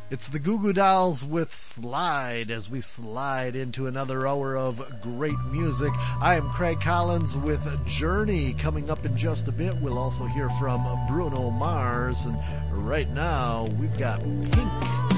It's the Goo Goo Dolls with Slide as we slide into another hour of great music. I am Craig Collins with Journey coming up in just a bit. We'll also hear from Bruno Mars, and right now we've got Pink.